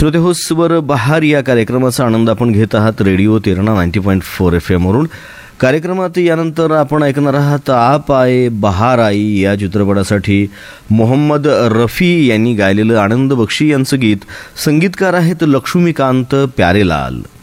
श्रोतेहो, स्वर बहार या कार्यक्रमाचा आनंद आपण घेत आहात रेडिओ तेरणा 90.4 FM वरून. कार्यक्रमात यानंतर आपण ऐकणार आहात आप आए बहार आई या चित्रपटासाठी मोहम्मद रफी यांनी गायलेलं आनंद बक्षी यांचं गीत. संगीतकार आहेत लक्ष्मीकांत प्यारेलाल.